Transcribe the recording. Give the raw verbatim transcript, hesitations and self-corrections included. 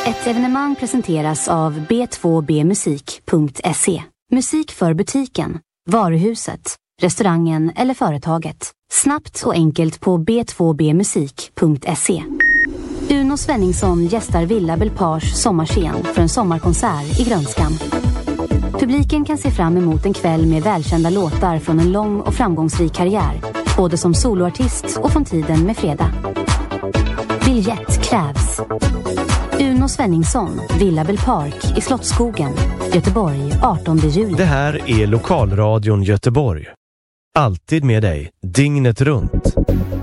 Ett evenemang presenteras av b två b musik punkt se. Musik för butiken, varuhuset, restaurangen eller företaget. Snabbt och enkelt på b två b musik punkt se. Uno Svenningsson gästar Villa Belpage sommarscen för en sommarkonsert i Grönskan. Publiken kan se fram emot en kväll med välkända låtar från en lång och framgångsrik karriär, både som soloartist och från tiden med Fredag. Biljett krävs. Uno Svenningsson, Villa Belpark i Slottsskogen, Göteborg, artonde juli. Det här är Lokalradion Göteborg. Alltid med dig, dygnet runt.